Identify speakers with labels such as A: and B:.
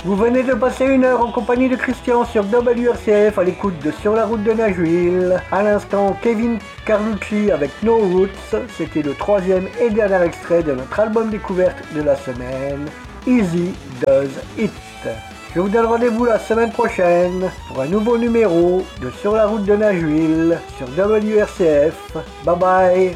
A: Vous venez de passer une heure en compagnie de Christian sur WRCF à l'écoute de Sur la route de Nashville. À l'instant, Kevin Carlucci avec No Roots. C'était le troisième et dernier extrait de notre album découverte de la semaine, Easy Does It. Je vous donne rendez-vous la semaine prochaine pour un nouveau numéro de Sur la route de Nashville sur WRCF. Bye bye.